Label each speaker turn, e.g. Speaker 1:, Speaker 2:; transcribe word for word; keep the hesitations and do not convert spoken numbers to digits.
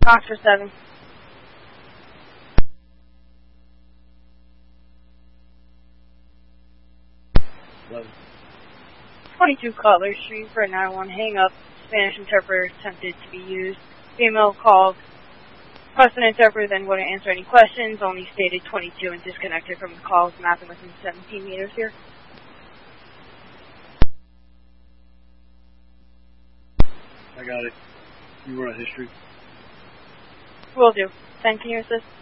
Speaker 1: Oxford seven.
Speaker 2: eleven.
Speaker 1: twenty-two Cutler Street for a nine one hang up. Spanish interpreter attempted to be used. Female called. Pressed an interpreter, then wouldn't answer any questions. Only stated twenty-two and disconnected from the calls. Mapping within seventeen meters here.
Speaker 2: I got it. You run a history.
Speaker 1: Will do. ten, can you assist?